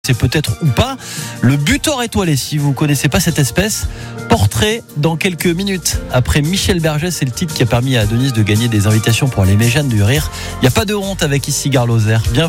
C'est peut-être ou pas le butor étoilé. Si vous ne connaissez pas cette espèce, portrait dans quelques minutes. Après Michel Berger, c'est le titre qui a permis à Denise de gagner des invitations pour les Méjanes du Rire. Il n'y a pas de honte avec Ici Gare Lozère. Bienvenue.